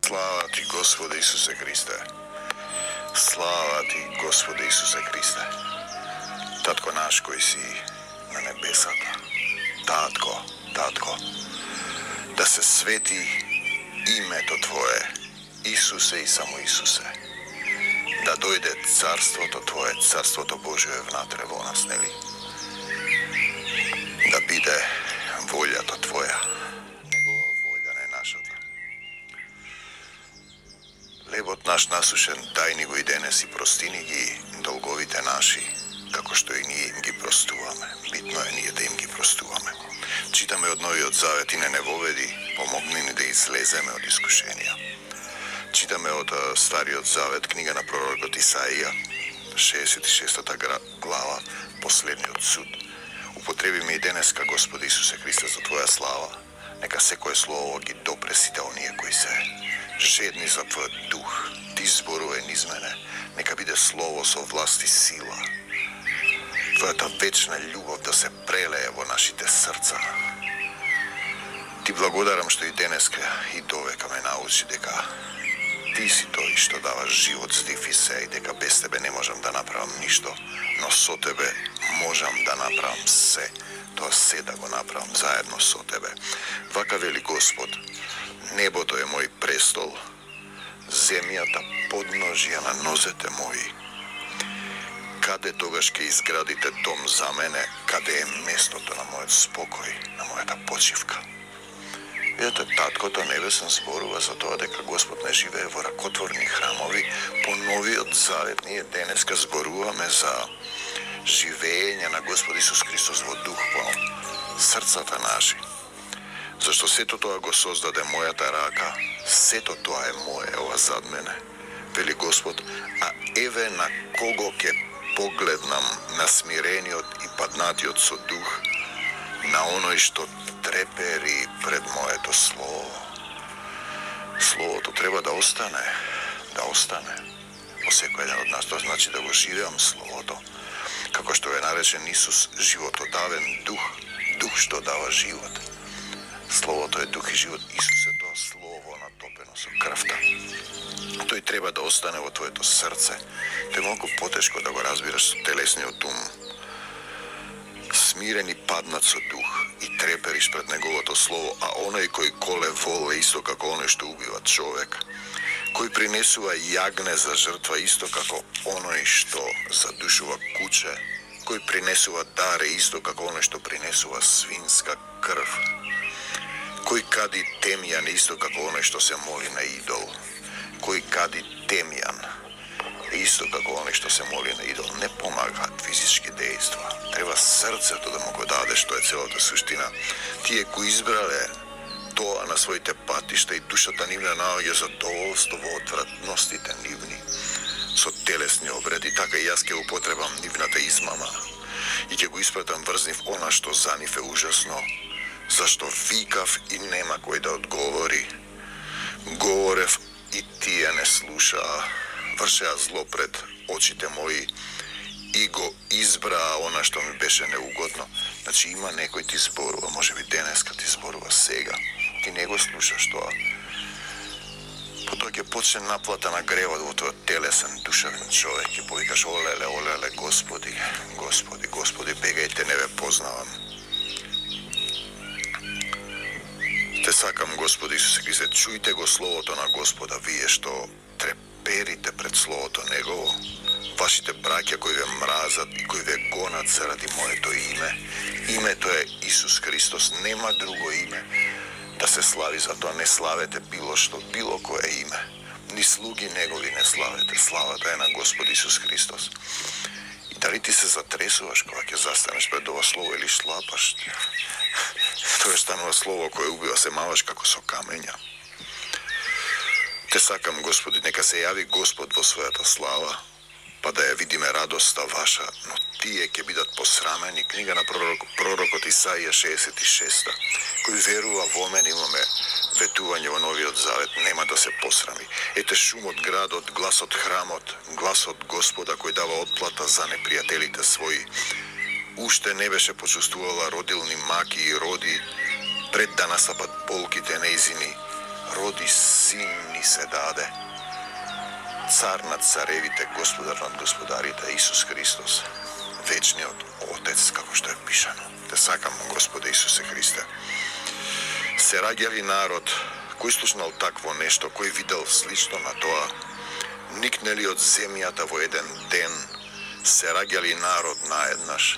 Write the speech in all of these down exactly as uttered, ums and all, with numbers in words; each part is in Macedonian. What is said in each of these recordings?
Slava ti, Gospode Isuse Kriste. Slava ti, Gospode Isuse Kriste. Tatko naš koji si na nebesata. Tatko, tatko, da se sveti ime to tvoje, Isuse i samo Isuse. Da dojde carstvo to tvoje, carstvo to Božje vnatre vo nas, neli? Da bide volja to tvoja, njegova volja ne našata. Lebot naš nasušen, daj ni go i denes i prostini gi dolgovite naši, kako što i nije im gi prostuvame. Bitno je nije da im gi prostuvame. Čitame od novi od zavetine ne vovedi, pomogni ni da izlezeme od iskušenja. Čitame od stari od zavet, knjiga na prorok Isaija, šezdeset šesta glava, posljednji od sud. Upotrebi mi i deneska, Gospodi Isuse Kriste, za tvoja slava. Neka se koje slovo gi dopresite onije koji se žedni za tvoj duh, ti zboruje niz mene. Neka bide slovo so vlasti sila. Tvoja ta večna ljubav da se preleje vo našite srca. Ti blagodaram što i deneska i doveka me nauči deka ti si to i što davaš život zdifi se i deka bez tebe ne možem da napravim ništo, no so tebe možem da napravim se, to se da go napravim zajedno so tebe. Vaka veli Gospod, nebo to je moj prestol, zemlja ta podnožja na nozete moji. Kade togaške izgradite dom za mene, kade je mjesto to na moj spokoj, na moja ta počivka. Vidite, tatko to nebesen zboruva za to, deka Gospod ne žive v rakotvorni hramovi, ponovi od zavetnije deneska zboruva me za živenje na Gospod Isus Hristos vo duh po srcata naši. Zašto sve to toga go sozdade moja ta raka, sve to toga je moje, ova zad mene, veli Gospod, a eve na kogo ke pogled nam nasmireni od i padnati od so duh, na onoj što treperi pred moje to slovo. Slovo to treba da ostane, da ostane. Osjeko jedan od nas, to znači da go živim slovo to. Kako što je narečen Isus životodaven duh, duh što dava život. Slovo to je duh i život, Isus je to slovo natopeno so krvta. To i treba da ostane u tvoje to srce. To je mogu poteško da go razbiraš telesni od tum. Smireni padnac od duh i treperiš pred njegovo to slovo, a onaj koji kole vole isto kako onaj što ubiva čovjek, koji prinesuva jagne za žrtva isto kako onaj što zadušuva kuće, koji prinesuva dare isto kako onaj što prinesuva svinska krv, koji kadi temjan isto kako onaj što se moli na idol, koji kadi temjan isto kako onaj što se moli na idol. Ne pomaga fizički dejstva. Treba srce to da mogu dade, što je cijela ta suština. Ti je ko izbrale to, a na svojite patište i duša ta nivna navage zadovoljstvo v odvratnosti te nivni. So telesni obredi, taka i jaske upotrebam nivnata izmama. I ke go ispratam vrzniv ona što zanife užasno, zašto vikav i nema koji da odgovori. Govorev i ti je ne sluša, vršeja zlo pred očite moji i go izbra ona što mi beše neugodno. Znači ima nekoj ti zborova, može biti deneska ti zborova sega. Ti nego slušaš to. Potom je počne naplata na greva u tvoj telesen, duševni čovjek i povikaš olele, olele, Gospodi, Gospodi, Gospodi, begajte, neve poznavam. Te sakam, Gospodi Isuse Kriste, čujte go slovo to na Gospoda, vije što treperite pred slovo to njegovo, vašite brakja koji ve mrazat i koji ve gonat radi moje to ime. Ime to je Isus Hristos, nema drugo ime da se slavi za to, ne slavete bilo što, bilo koje ime. Ni slugi njegovi ne slavete, slava to je na Gospod Isus Hristos. I da li ti se zatresuvaš kako je zastaneš pred ovo slovo ili šlapaš? To je stanova slovo koje ubiva se mavaš kako so kamenja. Te sakam, Gospodi, neka se javi Gospod vo svoja ta slava, pa da je vidime radosta vaša, no ti je ke bidat posrameni. Knjiga na prorok, prorok od Isaija šezdeset šesta, koji veruva vo meni imame vetuvanje o novi od zavet, nema da se posrami. Ete šum od grada, od glas od hramot, glas od Gospoda koji dava otplata za neprijatelite svoji. Ušte ne beše počustvovala rodilni maki i rodi, pred da nasapad polki te neizini, rodi Sin ni se dade, car nad carevite, gospodar nad gospodarite, Isus Hristos, вечниот Отец, како што е пишано. Те сакам, Господе Исусе Христе. Се раѓали народ кој слушнал такво нешто, кој видел слично на тоа, никнели од земјата во еден ден, се раѓали народ наеднаш.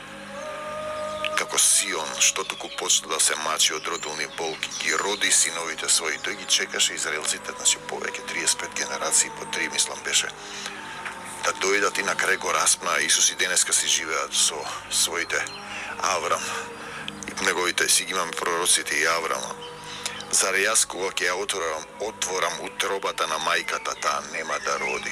Како Сион, што туку почна да се мачи од родилни болки, ги роди синовите своји. Тој ги чекаше израелците, значи повеќе триесет и пет генерации, по три, мислам, беше, да дојдат и на крај го распна. Исус и денеска си живеат со своите Аврам. И неговите си ги имаме пророците и Аврама. Зар јас кога ќе ја отворам, отворам утробата на мајката, таа нема да роди?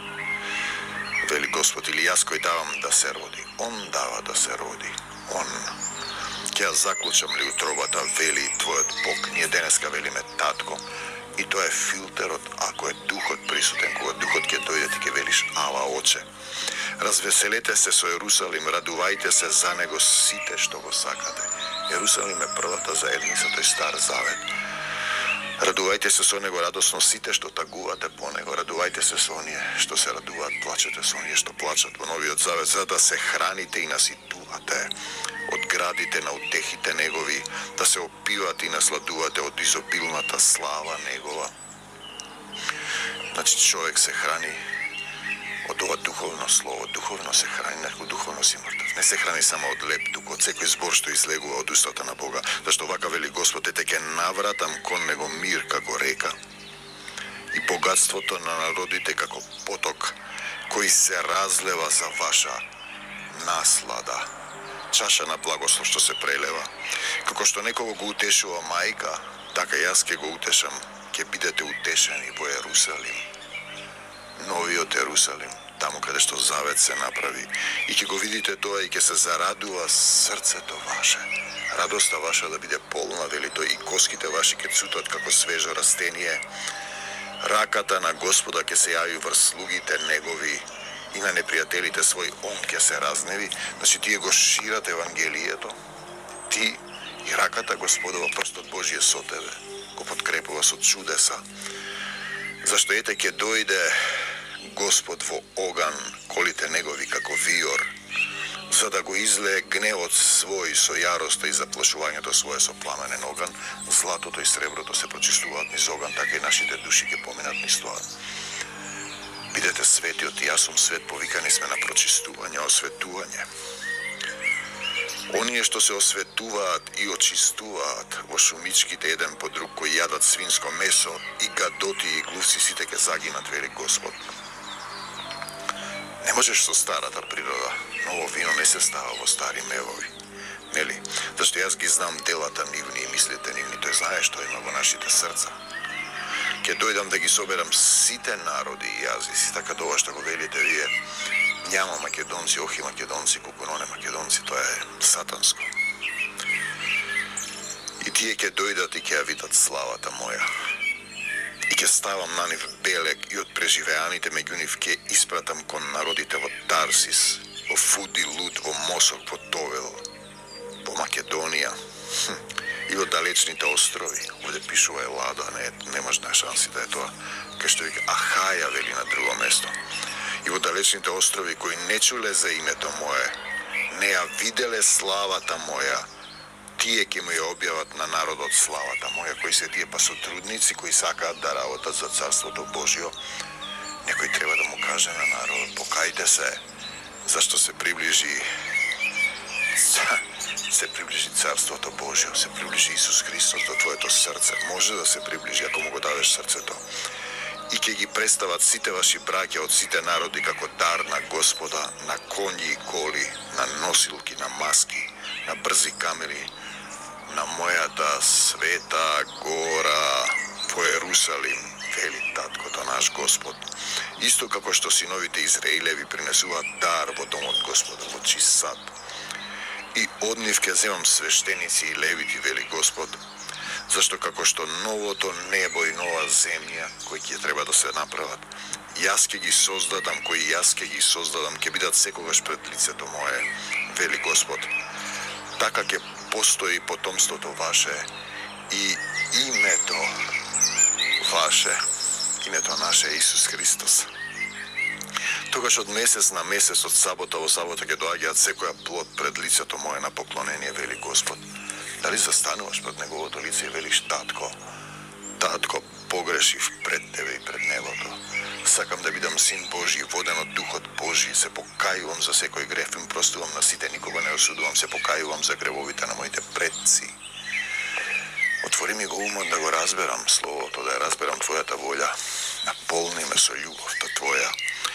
Вели Господ, или јас кој давам да се роди? Он дава да се роди. Он. Ќе ја заклучам ли утробата, вели твојот Бог. Ние денеска велиме татко. И тоа е филтерот, ако е духот присутен, кога духот ќе дојде, ти ќе велиш ала оче. Развеселете се со Ерусалим, радувајте се за него сите што го сакате. Ерусалим е првата заедница, тој стар завет. Радувајте се со него радосно сите што тагувате по него. Радувајте се со оние што се радуваат, плачете со оние што плачат во новиот завет, за да се храните и наситувате од градите на утехите негови, да се опивате и насладувате од изобилната слава негова. Значи човек се храни од ова духовно слово, духовно се храни, некој духовно си мртв. Не се храни само од леп, туку од секој збор што излегува од устата на Бога, зашто вака вели Господ, ете ќе навратам кон него мир како река и богатството на народите како поток, кој се разлева за ваша наслада. Чаша на благослов што се прелева. Како што некого го утешува мајка, така јас ќе го утешам, ќе бидете утешени во Ерусалим. Новиот Ерусалим, таму каде што завет се направи. И ќе го видите тоа и ќе се зарадува срцето ваше. Радоста ваша да биде полна, вели тој, и коските ваши ќе цутат како свежо растение. Раката на Господа ќе се јави врз слугите негови и на непријателите свој он ќе се разневи. Значи тие го шират Евангелието. Ти и раката Господова, прстот Божие со тебе, го подкрепува со чудеса. Зашто ете ќе дојде Господ во оган, колите негови како виор, за да го излее гневот свој со јароста и заплашувањето свое со пламенен оган. Златото и среброто се прочистуваат низ оган, така и нашите души ќе поминат низ тоа. Бидете светиот и јас сум свет, повикани сме на прочистување, осветување. Оние што се осветуваат и очистуваат во шумичките еден по друг, кои јадат свинско месо, и гадоти и глувци, сите ќе загинат, вели Господ. Не можеш со старата природа, ново вино не се става во стари мевови. Нели? Зашто јас ги знам делата нивни и мислите нивни, тој знае што има во нашите срца. Ќе дојдам да ги соберам сите народи и јазици, така тоа што го велите вие. Няма македонци, охи македонци, кукуноне македонци, тоа е сатанско. И тие ќе дојдат и ќе ја видат славата моја. И ќе ставам на нив белек и од преживеаните меѓу нив ќе испратам кон народите во Тарсис, во Фуди, Луд, во Мосок, во Товел, во Македонија и во далечните острови. Овде пишува Елада, не, немаш на шанси да е тоа. Кај што вика Ахаја, вели на друго место. И во далечните острови кои не чуле за името мое, не ја виделе славата моја, тие ќе му ја објават на народот славата моја. Кои се тие? Па сотрудници кои сакаат да работат за Царството Божјо. Некој треба да му каже на народот, покајте се, зашто се приближи се приближи Царството Божјо, се приближи Исус Христос до твоето срце. Може да се приближи ако му го дадеш срцето. И ќе ги представат сите ваши браќа од сите народи како дар на Господа, на коњи и коли, на носилки, на маски, на брзи камери, на мојата света гора во Ерусалим, вели таткото наш Господ. Исто како што синовите Израилеви принесуваат дар во домот Господа, во чист сад. И од нив ќе земам свештеници и левити, вели Господ, зашто како што новото небо и нова земја, кои ќе треба да се направат, јас ќе ги создадам, кои јас ќе ги создадам, ќе бидат секогаш пред лицето мое, вели Господ. Така ќе постои потомството ваше и името ваше, името наше е Исус Христос. Тогаш од месец на месец, од сабота во сабота ќе доаѓаат секоја плод пред лицето мое на поклонение, вели Господ. Дали застануваш пред Неговото лице и велиш: татко, татко, погрешив пред Тебе и пред небото. Сакам да бидам син Божи, воден од Духот Божи, се покајувам за секој греф, им простувам на сите, никога не осудувам, се покајувам за гревовите на моите предци. Отвори ми го умот да го разберам Словото, да ја разберам Твојата волја. Наполни ме со љубовта Твоја.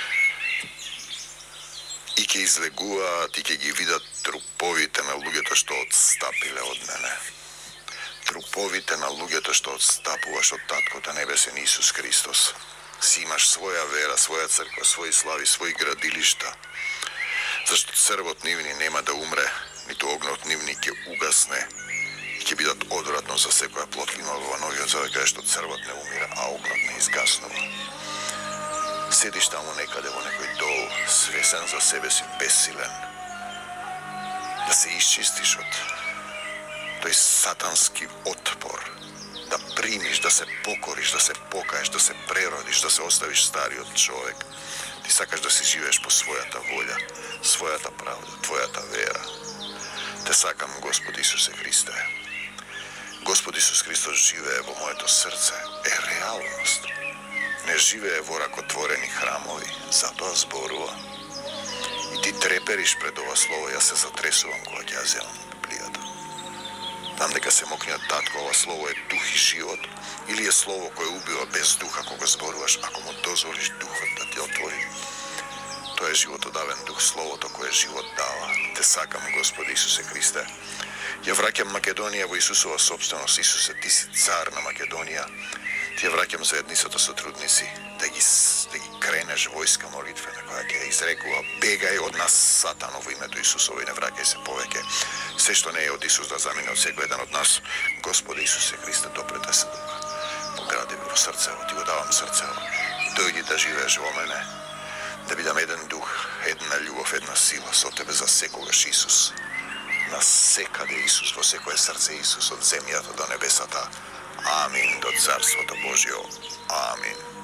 И ќе излегуваат и ќе ги видат труповите на луѓето што отстапиле од мене. Труповите на луѓето што отстапуваш од Таткото Небесен Исус Христос. Си имаш своја вера, своја црква, своји слави, своји градилишта. Зашто црвот нивни нема да умре, ниту огнот нивни ќе угасне и ќе бидат одвратно за секоја плод. Има во Новиот Завет каде што црвот не умира, а огнот не изгаснува. Седиш таму некаде во некој дол, свесен за себе си, бесилен. Да се исчистиш од тој сатански отпор, да примиш, да се покориш, да се покаеш, да се преродиш, да се оставиш стариот човек. Ти сакаш да си живееш по својата волја, својата правда, Твојата вера. Те сакам, Господ Исусе Христе. Господ Исус Христос живее во моето срце, е реалност. Не живее во ракотворени храмови, затоа зборува. И ти трепериш пред ова слово, јас се затресувам кога ќе ја земам Библијата. Знам дека се мокниот татко, ова слово е дух и живот, или е слово кое убива без дух, ако го зборуваш, ако му дозволиш духот да ти отвори. Тоа е животодавен дух, словото кое живот дава. Те сакам, Господи Исусе Христе. Ја враќам Македонија во Исусова собственост. Исусе, ти си цар на Македонија. Ти ја враќам заедницата со трудници, да ги, да ги кренеш војска молитвена, која ќе изрекува: бегај од нас, Сатано, во името Исусово, и не враќај се повеќе. Се што не е од Исус да замине од секој еден од нас. Господи Исусе Христе, допрете се духа. Погради ме во срцево, ти го давам срцево. Дојди да живееш во мене, да бидам еден дух, една љубов, една сила со Тебе за секогаш, Исус. На секаде Исус, во секое срце Исус, од земјата до небесата. Амин, до Царството Божјо. Амин.